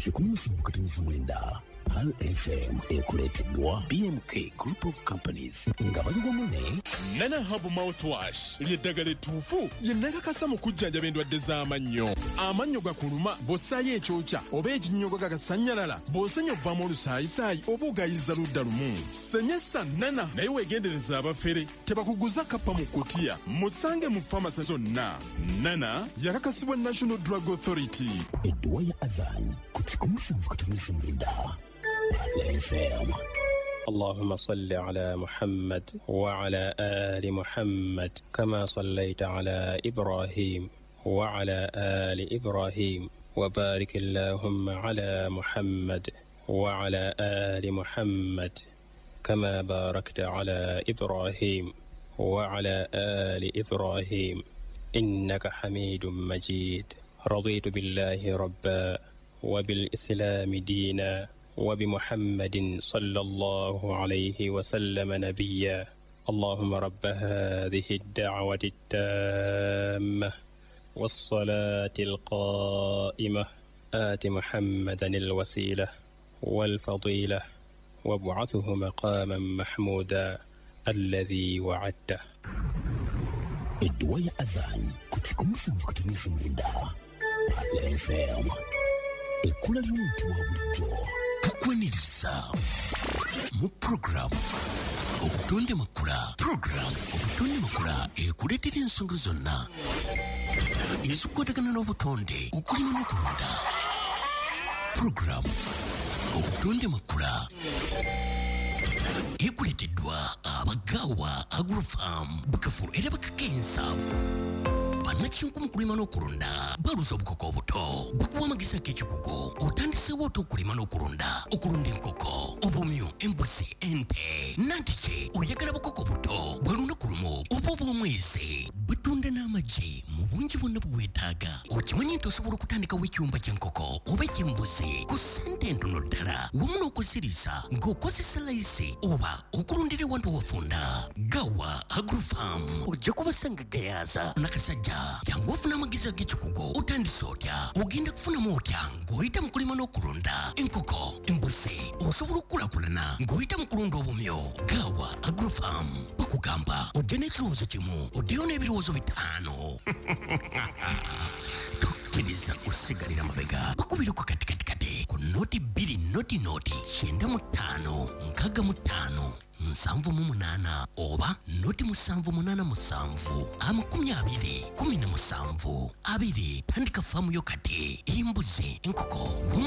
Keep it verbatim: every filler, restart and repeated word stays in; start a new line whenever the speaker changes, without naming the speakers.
chikunusu kati mwenda Pal F M ekuleteddwa B M K Group of Companies nga bali wamu
Nana Hub Mouthwash ly'eddagala ettuufu ye nnakakasa mu kujjanjaba endwadde z'amannyo. Amannyo gakuluma bw'ossaayo ekyokya oba ekinnyogo gagasannyalala bw'osenya obbamu olusaayisaayi oba ogayiza ludda lumu. Senyesa Nana naye weegendereza abafere tebakuguza kappa mu kutiya. Musange mu famasi zonna. Nana yakakasibwa National Drug Authority.
Edduwa ya Adhan ku kikunusu kati mwenda Pal F M.
اللهم صل على محمد وعلى آل محمد كما صليت على إبراهيم وعلى آل إبراهيم وبارك اللهم على محمد وعلى آل محمد كما باركت على إبراهيم وعلى آل إبراهيم إنك حميد مجيد. رضيت بالله ربا وبالإسلام دينا وبمحمد صلى الله عليه وسلم نبيا. اللهم رب هذه الدعوة التامة والصلاة القائمة آت محمدا الوسيلة والفضيلة وابعثه مقاما محمودا الذي وعدته.
Edduwa ya Adhan ku kikunusu kati mwenda Pal F M. Ekkula ly'omuntu wa bulijjo tukwaniriza mu programu obutonde makula. Programu obutonde makula ekuleetera ensonga zonna ezikwatagana n'obutonde okulima n'okulonda. Programu obutonde makula ekuleeteddwa abagaawa Agrofarm Bukafulu era bakakensa bannakinku mu kulima n'okulonda baluza obukoko obuto bakuwa amagezi ag'ekikugo otandisewo oti okulima n'okulonda okulonda enkoko obumyu embuzi ente nantiki oyagala bukoko buto bwe lunaku lumu oba obw'omwezi batunda n'amagi mu bungi bwonna bwe weetaaga. Okimanyi nti osobola okutandikawo ekyumba ky'enkoko oba eky'embuzi ku ssente entono ddala wamu n'okuziriza ng'okozesa layisi oba okulundira ewantu wafunda. Gawa Agrofarm ojja kubasanga gayaaza nakasajja jangu ofuna amagezi ag'ekikugo otandise otya ogenda kufunamu otya ng'oyita mu kulima n'okulonda enkoko embuzi osobola okukulakulana ng'oyita mu kulonda obumyo. Gawa Agrofarm bakugamba ojja n'ekirowoozo kimu oddeyo n'ebirowoozo bitaano. Tokkiriza kusigalira mabega bakubireko kati kati kati ku noti bbiri noti noti kyenda mu ttaano nkaaga mu ttaano nsanvu mu munaana oba noti musanvu munaana musanvu amakumi abiri kumi na musanvu abiri. Tandika faamu yo kati embuzi enkoko